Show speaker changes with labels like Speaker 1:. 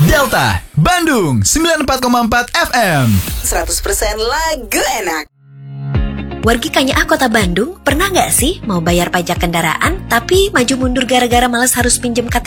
Speaker 1: Delta, Bandung 94,4 FM.
Speaker 2: 100% lagu enak.
Speaker 3: Wargi Kanya Kota Bandung, pernah nggak sih mau bayar pajak kendaraan tapi maju mundur gara-gara malas harus pinjem KTP?